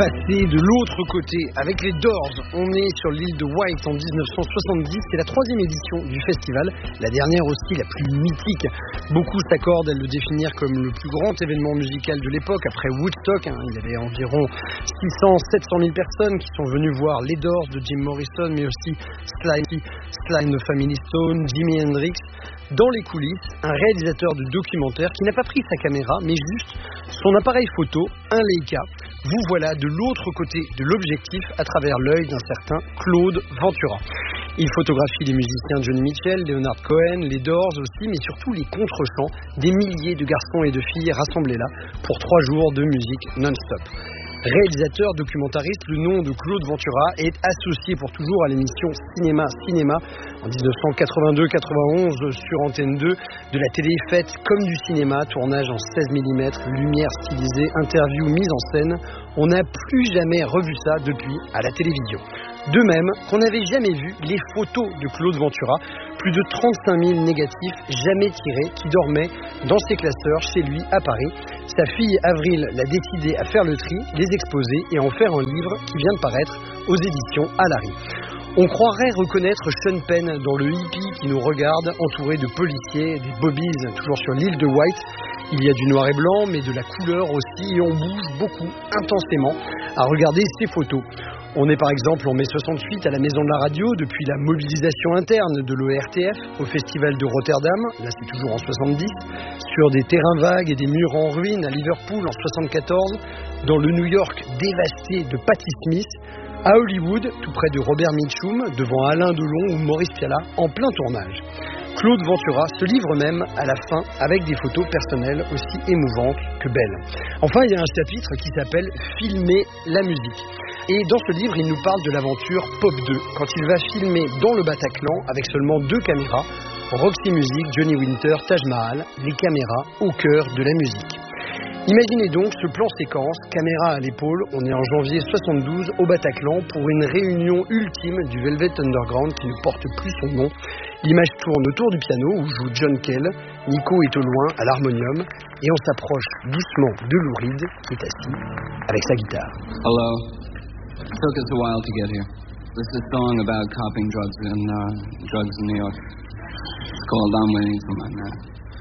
passer de l'autre côté avec les Doors. On est sur l'île de Wight en 1970. C'est la 3e édition du festival, la dernière aussi la plus mythique. Beaucoup s'accordent à le définir comme le plus grand événement musical de l'époque après Woodstock. Il y avait environ 600-700 000 personnes qui sont venues voir les Doors de Jim Morrison, mais aussi Sly and the Family Stone, Jimi Hendrix. Dans les coulisses, un réalisateur de documentaire qui n'a pas pris sa caméra, mais juste son appareil photo, un Leica. Vous voilà de l'autre côté de l'objectif à travers l'œil d'un certain Claude Ventura. Il photographie les musiciens Johnny Mitchell, Leonard Cohen, les Doors aussi, mais surtout les contre-chants des milliers de garçons et de filles rassemblés là pour 3 jours de musique non-stop. Réalisateur, documentariste, le nom de Claude Ventura est associé pour toujours à l'émission Cinéma en 1982-91 sur Antenne 2, de la télé faite comme du cinéma, tournage en 16 mm, lumière stylisée, interview mise en scène. On n'a plus jamais revu ça depuis à la télévision. De même qu'on n'avait jamais vu les photos de Claude Ventura, plus de 35 000 négatifs jamais tirés qui dormaient dans ses classeurs chez lui à Paris. Sa fille Avril l'a décidé à faire le tri, les exposer et en faire un livre qui vient de paraître aux éditions Alary. On croirait reconnaître Sean Penn dans le hippie qui nous regarde, entouré de policiers, des bobbies, toujours sur l'île de Wight. Il y a du noir et blanc, mais de la couleur aussi, et on bouge beaucoup, intensément, à regarder ces photos. On est par exemple en mai 68 à la Maison de la Radio, depuis la mobilisation interne de l'ORTF au Festival de Rotterdam, là c'est toujours en 70, sur des terrains vagues et des murs en ruine à Liverpool en 74, dans le New York dévasté de Patti Smith, à Hollywood, tout près de Robert Mitchum, devant Alain Delon ou Maurice Pialat, en plein tournage. Claude Ventura se livre même à la fin avec des photos personnelles aussi émouvantes que belles. Enfin, il y a un chapitre qui s'appelle « Filmer la musique ». Et dans ce livre, il nous parle de l'aventure Pop 2, quand il va filmer dans le Bataclan avec seulement 2 caméras, Roxy Music, Johnny Winter, Taj Mahal, les caméras au cœur de la musique. Imaginez donc ce plan séquence, caméra à l'épaule, on est en janvier 72 au Bataclan pour une réunion ultime du Velvet Underground qui ne porte plus son nom. L'image tourne autour du piano où joue John Cale, Nico est au loin à l'harmonium et on s'approche doucement de Lou Reed qui est assis avec sa guitare. Hello. It took us a while to get here. This is a song about copping drugs in New York. It's called I'm Waiting for My Man.